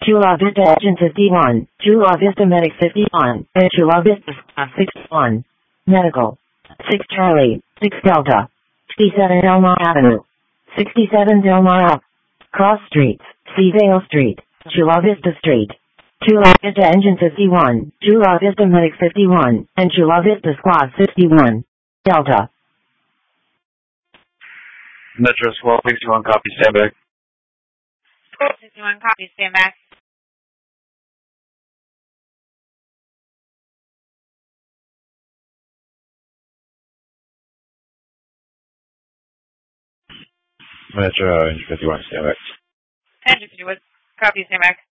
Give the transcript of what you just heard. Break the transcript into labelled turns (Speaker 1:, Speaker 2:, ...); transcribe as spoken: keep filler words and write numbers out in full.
Speaker 1: Chula Vista Engine fifty-one, Chula Vista Medic fifty-one, and Chula Vista Squad sixty-one. Medical. six Charlie, six Delta. sixty-seven Delmar Avenue. sixty-seven Delmar Up. Cross Streets, Seavale Street, Chula Vista Street. Chula Vista Engine fifty-one, Chula Vista Medic fifty-one, and Chula Vista Squad sixty-one. Delta.
Speaker 2: Metro Squad sixty-one, copy, stand back.
Speaker 3: sixty-one, copy, stand back.
Speaker 2: Metro Engine fifty-one, stand back.
Speaker 3: Engine fifty-one, copy, stand back.